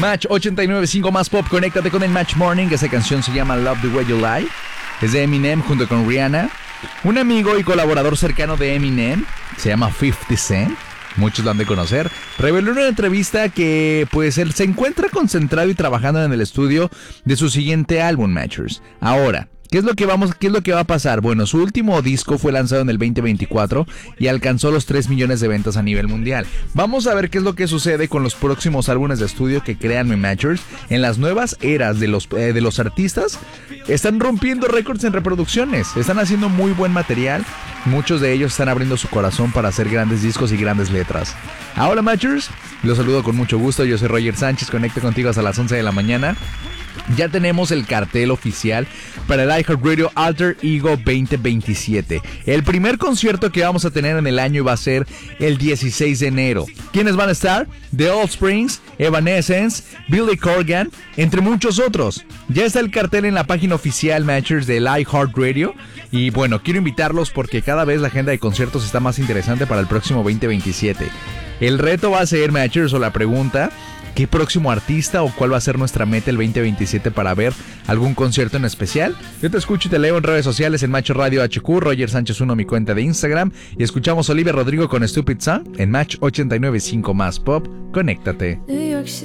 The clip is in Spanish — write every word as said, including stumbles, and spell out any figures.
Match ochenta y nueve punto cinco más pop, conéctate con el Match Morning. Esa canción se llama Love the Way You Lie. Es de Eminem junto con Rihanna. Un amigo y colaborador cercano de Eminem, se llama fifty Cent, muchos lo han de conocer, reveló en una entrevista que pues él se encuentra concentrado y trabajando en el estudio de su siguiente álbum, Matchers. Ahora, ¿Qué es lo que vamos, qué es lo que va a pasar? Bueno, su último disco fue lanzado en el veinte veinticuatro y alcanzó los tres millones de ventas a nivel mundial. Vamos a ver qué es lo que sucede con los próximos álbumes de estudio que crean Matchers en las nuevas eras de los, eh, de los artistas. Están rompiendo récords en reproducciones, están haciendo muy buen material. Muchos de ellos están abriendo su corazón para hacer grandes discos y grandes letras. Ahora, Matchers, los saludo con mucho gusto. Yo soy Roger Sánchez, conecto contigo hasta las once de la mañana. Ya tenemos el cartel oficial para el iHeartRadio Alter Ego veinte veintisiete. El primer concierto que vamos a tener en el año va a ser el dieciséis de enero. ¿Quiénes van a estar? The Offsprings, Evanescence, Billy Corgan, entre muchos otros. Ya está el cartel en la página oficial Matchers del iHeartRadio. Y bueno, quiero invitarlos porque cada vez la agenda de conciertos está más interesante para el próximo veinte veintisiete. El reto va a ser, Matchers, o la pregunta: ¿qué próximo artista o cuál va a ser nuestra meta el veinte veintisiete para ver algún concierto en especial? Yo te escucho y te leo en redes sociales en Match Radio H Q, Roger Sánchez uno, mi cuenta de Instagram, y escuchamos a Olivia Rodrigo con Stupid Song en Match ochenta y nueve punto cinco más pop. Conéctate.